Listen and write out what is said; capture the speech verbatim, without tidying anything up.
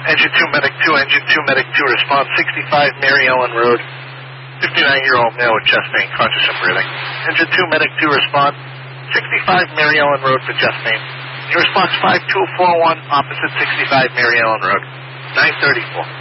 Engine two, Medic two, Engine two, Medic two, response sixty-five Mary Ellen Road. fifty-nine-year-old male with chest pain, conscious and breathing. Engine two, Medic two, response sixty-five Mary Ellen Road for chest pain. Your response five two four one, opposite sixty-five Mary Ellen Road. nine thirty-four.